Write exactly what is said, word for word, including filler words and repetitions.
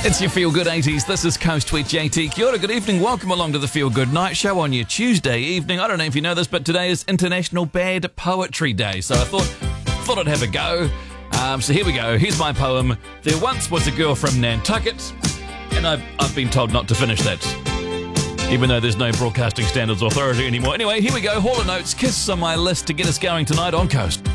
It's your Feel Good eighties. This is Coast with J T. Kia ora, good evening. Welcome along to the Feel Good Night Show on your Tuesday evening. I don't know if you know this, but today is International Bad Poetry Day. So I thought, thought I'd have a go. Um, so here we go. Here's my poem. There once was a girl from Nantucket, and I've, I've been told not to finish that, even though there's no Broadcasting Standards Authority anymore. Anyway, here we go. Hall and Oates, Kiss on my list to get us going tonight on Coast.